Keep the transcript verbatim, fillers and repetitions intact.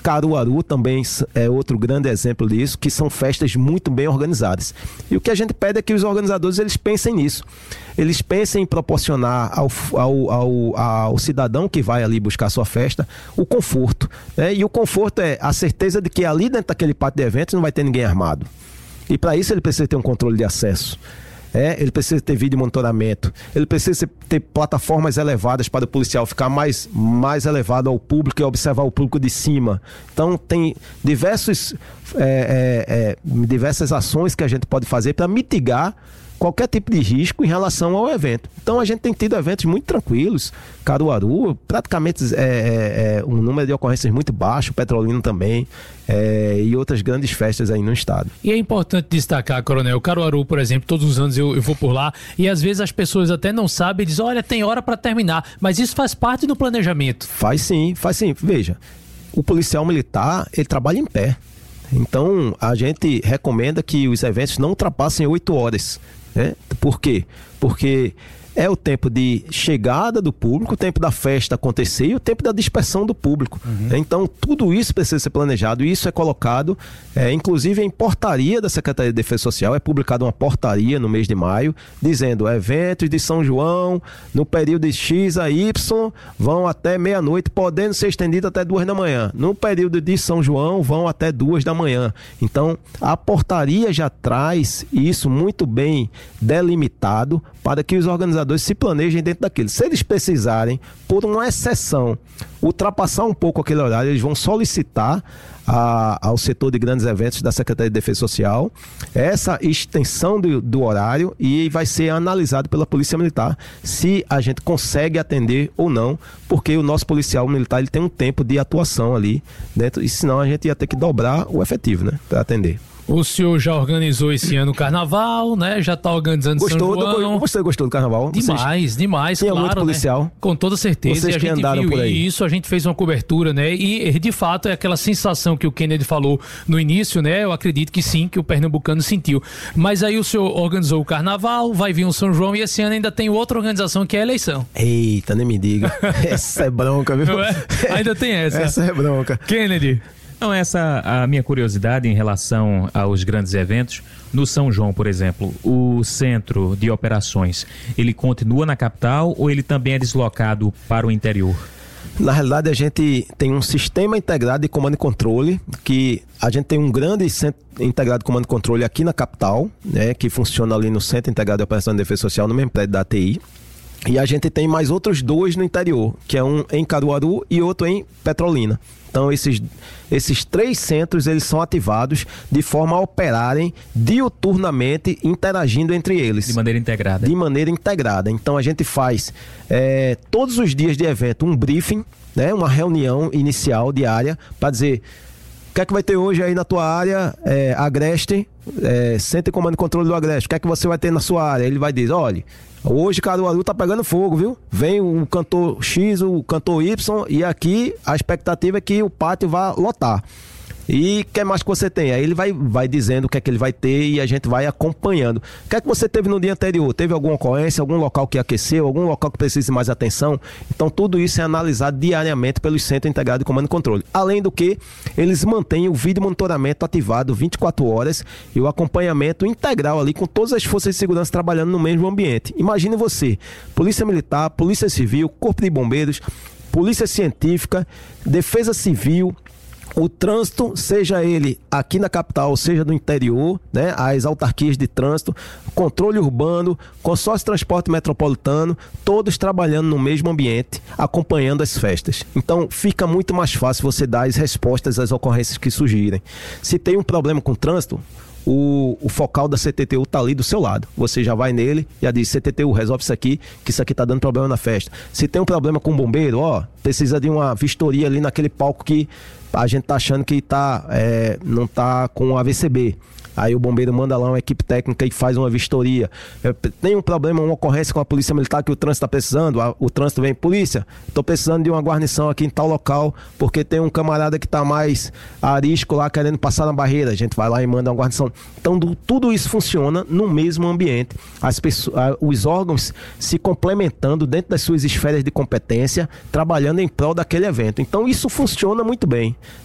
Caruaru também é outro grande exemplo disso, que são festas muito bem organizadas. E o que a gente pede é que os organizadores eles pensem nisso. Eles pensem em proporcionar ao, ao, ao, ao cidadão que vai ali buscar sua festa o conforto, né? E o conforto é a certeza de que ali dentro daquele pátio de eventos não vai ter ninguém armado. E para isso ele precisa ter um controle de acesso. É, ele precisa ter vídeo monitoramento, ele precisa ter plataformas elevadas para o policial ficar mais, mais elevado ao público e observar o público de cima. Então tem diversos, é, é, é, diversas ações que a gente pode fazer para mitigar qualquer tipo de risco em relação ao evento. Então a gente tem tido eventos muito tranquilos. Caruaru, praticamente é, é, é um número de ocorrências muito baixo, Petrolina também, é, e outras grandes festas aí no estado. E é importante destacar, Coronel, Caruaru, por exemplo, todos os anos eu, eu vou por lá e às vezes as pessoas até não sabem e dizem, olha, tem hora para terminar, mas isso faz parte do planejamento. Faz sim, faz sim. Veja, o policial militar, ele trabalha em pé. Então a gente recomenda que os eventos não ultrapassem oito horas. Né? Por quê? Porque é o tempo de chegada do público, o tempo da festa acontecer e o tempo da dispersão do público. Uhum. Então, tudo isso precisa ser planejado e isso é colocado, é, inclusive em portaria da Secretaria de Defesa Social, é publicada uma portaria no mês de maio, dizendo eventos de São João, no período de X a Y, vão até meia-noite, podendo ser estendido até duas da manhã. No período de São João, vão até duas da manhã. Então, a portaria já traz isso muito bem delimitado para que os organizadores se planejem dentro daquilo. Se eles precisarem, por uma exceção, ultrapassar um pouco aquele horário, eles vão solicitar a, ao setor de grandes eventos da Secretaria de Defesa Social essa extensão do, do horário e vai ser analisado pela Polícia Militar se a gente consegue atender ou não, porque o nosso policial militar ele tem um tempo de atuação ali dentro, e senão a gente ia ter que dobrar o efetivo, né, para atender. O senhor já organizou esse ano o carnaval, né? Já está organizando gostou São João. Do, você gostou do carnaval? Demais, Vocês... demais, Tinha claro, muito policial. Né? Com toda certeza. Vocês e a que gente andaram viu por aí. Isso, a gente fez uma cobertura, né? E de fato é aquela sensação que o Kennedy falou no início, né? Eu acredito que sim, que o pernambucano sentiu. Mas aí o senhor organizou o carnaval, vai vir um São João e esse ano ainda tem outra organização que é a eleição. Eita, nem me diga. Essa é bronca, viu? É? Ainda tem essa. Essa é bronca. Kennedy. Não, essa a minha curiosidade em relação aos grandes eventos. No São João, por exemplo, o centro de operações, ele continua na capital ou ele também é deslocado para o interior? Na realidade, a gente tem um sistema integrado de comando e controle, que a gente tem um grande centro integrado de comando e controle aqui na capital, né, que funciona ali no Centro Integrado de Operação de Defesa Social, no mesmo prédio da A T I. E a gente tem mais outros dois no interior, que é um em Caruaru e outro em Petrolina. Então esses, esses três centros eles são ativados de forma a operarem diuturnamente, interagindo entre eles. De maneira integrada. De maneira integrada. Então a gente faz é, todos os dias de evento um briefing, né, uma reunião inicial diária para dizer o que é que vai ter hoje aí na tua área, é, Agreste, é, Centro de Comando e Controle do Agreste, o que é que você vai ter na sua área? Ele vai dizer, olha, hoje Caruaru tá pegando fogo, viu? Vem o cantor X, o cantor Y, e aqui a expectativa é que o pátio vá lotar. E o que mais que você tem? Aí ele vai, vai dizendo o que é que ele vai ter e a gente vai acompanhando. O que é que você teve no dia anterior? Teve alguma ocorrência, algum local que aqueceu, algum local que precise de mais atenção? Então tudo isso é analisado diariamente pelos Centros Integrados de Comando e Controle. Além do que, eles mantêm o vídeo monitoramento ativado vinte e quatro horas e o acompanhamento integral ali com todas as forças de segurança trabalhando no mesmo ambiente. Imagine você, Polícia Militar, Polícia Civil, Corpo de Bombeiros, Polícia Científica, Defesa Civil, o trânsito, seja ele aqui na capital, seja no interior, né, as autarquias de trânsito, controle urbano, consórcio de transporte metropolitano, todos trabalhando no mesmo ambiente, acompanhando as festas. Então, fica muito mais fácil você dar as respostas às ocorrências que surgirem. Se tem um problema com o trânsito, O, o focal da C T T U tá ali do seu lado. Você já vai nele e já diz, C T T U, resolve isso aqui, que isso aqui tá dando problema na festa. Se tem um problema com o bombeiro, ó, precisa de uma vistoria ali naquele palco que a gente tá achando que tá, é, não tá com A V C B. Aí o bombeiro manda lá uma equipe técnica e faz uma vistoria. Tem um problema, uma ocorrência com a polícia militar que o trânsito está precisando, o trânsito vem, polícia, estou precisando de uma guarnição aqui em tal local, porque tem um camarada que está mais arisco lá querendo passar na barreira. A gente vai lá e manda uma guarnição. Então do, tudo isso funciona no mesmo ambiente. As pessoas, os órgãos se complementando dentro das suas esferas de competência, trabalhando em prol daquele evento. Então isso funciona muito bem.